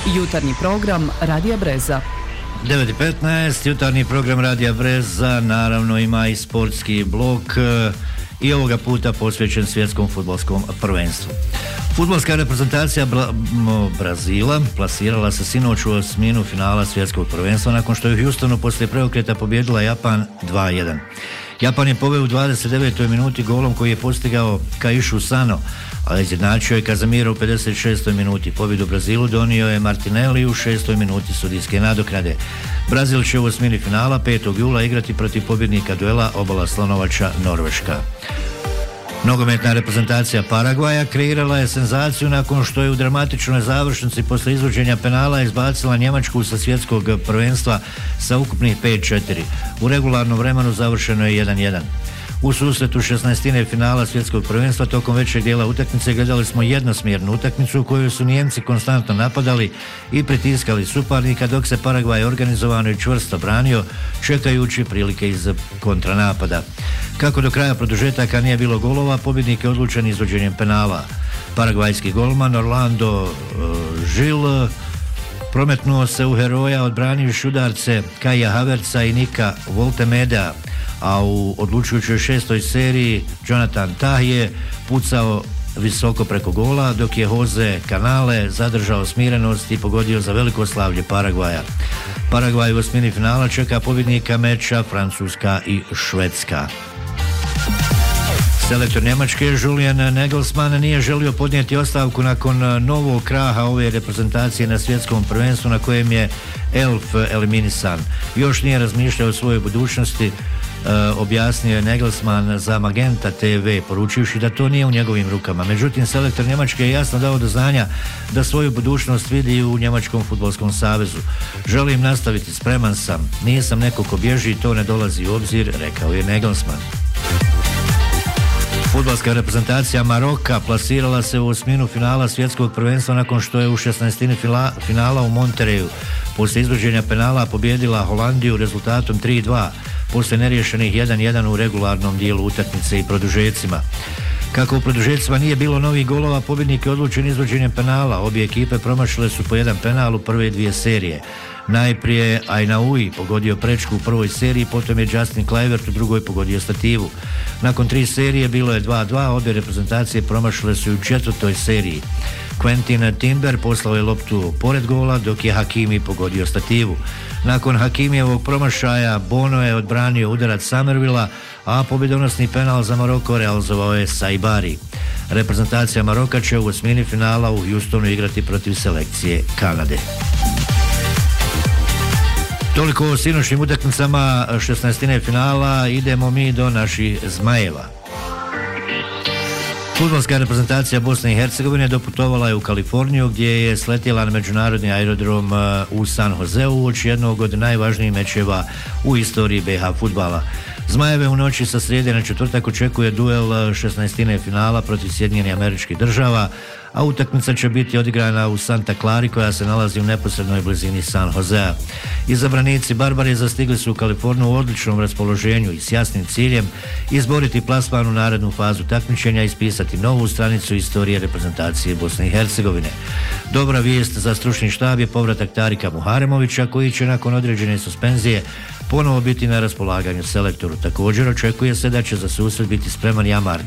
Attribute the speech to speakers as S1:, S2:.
S1: Jutarnji program Radija Breza.
S2: 9:15, jutarnji program Radija Breza naravno ima i sportski blok i ovoga puta posvećen svjetskom fudbalskom prvenstvu. Fudbalska reprezentacija Brazila plasirala se sinoć u osminu finala svjetskog prvenstva nakon što je u Houstonu poslije preokreta pobijedila Japan 2:1. Japan je poveo u 29. minuti golom koji je postigao Kaishu Sano, ali izjednačio je Kazamira u 56. minuti. Pobjedu Brazilu donio je Martinelli u 6. minuti sudijske nadoknade. Brazil će u osmini finala 5. jula igrati protiv pobjednika duela Obala Slonovača Norveška. Nogometna reprezentacija Paragvaja kreirala je senzaciju nakon što je u dramatičnoj završnici posle izvođenja penala izbacila Njemačku sa svjetskog prvenstva sa ukupnih 5-4. U regularnom vremenu završeno je 1:1. U susretu 16. finala svjetskog prvenstva tokom većeg dijela utakmice gledali smo jednosmjernu utakmicu u kojoj su Nijemci konstantno napadali i pritiskali suparnika, dok se Paragvaj organizovano i čvrsto branio čekajući prilike iz kontranapada. Kako do kraja produžetaka nije bilo golova, pobjednik je odlučen izvođenjem penala. Paragvajski golman Orlando Gil prometnuo se u heroja odbranivši udarce Kaja Havertza i Nika Voltemedea, a u odlučujućoj 6. seriji Jonathan Tah je pucao visoko preko gola, dok je Jose Canale zadržao smirenost i pogodio za veliko slavlje Paragvaja. Paragvaj u osmini finala čeka pobjednika meča Francuska i Švedska. Selektor Njemačke Julian Nagelsmann nije želio podnijeti ostavku nakon novog kraha ove reprezentacije na svjetskom prvenstvu na kojem je Elf eliminisan. Još nije razmišljao o svojoj budućnosti, objasnio je Nagelsmann za Magenta TV, poručivši da to nije u njegovim rukama. Međutim, selektor Njemačke je jasno dao do znanja da svoju budućnost vidi u Njemačkom fudbalskom savezu. Želim nastaviti, spreman sam, nisam neko ko bježi, to ne dolazi u obzir, rekao je Nagelsmann. Fudbalska reprezentacija Maroka plasirala se u osminu finala svjetskog prvenstva nakon što je u 16. finala u Monterreyu poslije izvođenja penala pobijedila Holandiju rezultatom 3:2 poslije neriješenih 1:1 u regularnom dijelu utakmice i produžecima. Kako u produžecima nije bilo novih golova, pobjednik je odlučen izvođenjem penala. Obje ekipe promašile su po jedan penal u prve dvije serije. Najprije Ainaui pogodio prečku u prvoj seriji, potom je Justin Kluivert u drugoj pogodio stativu. Nakon 3 serije bilo je 2:2, obje reprezentacije promašile su i u četvrtoj seriji. Quentin Timber poslao je loptu pored gola, dok je Hakimi pogodio stativu. Nakon Hakimijevog promašaja Bono je odbranio udarac Somervilla, a pobjedonosni penal za Maroko realizovao je Saibari. Reprezentacija Maroka će u osmini finala u Houstonu igrati protiv selekcije Kanade. Toliko o sinoćnim utakmicama 16. finala, idemo mi do naših Zmajeva. Fudbalska reprezentacija Bosne i Hercegovine doputovala je u Kaliforniju gdje je sletjela na međunarodni aerodrom u San Joseu uoči jednog od najvažnijih mečeva u istoriji BiH fudbala. Zmajeve u noći sa srijede na četvrtak očekuje duel 16. finala protiv Sjedinjenih Američkih Država, a utakmica će biti odigrana u Santa Clari koja se nalazi u neposrednoj blizini San Josea. Izabranici Barbari zastigli su u Kaliforniju u odličnom raspoloženju i s jasnim ciljem izboriti plasman u narednu fazu takmičenja i ispisati novu stranicu istorije reprezentacije Bosne i Hercegovine. Dobra vijest za stručni štab je povratak Tarika Muharemovića koji će nakon određene suspenzije ponovo biti na raspolaganju selektoru. Također očekuje se da će za susret biti spreman Jamar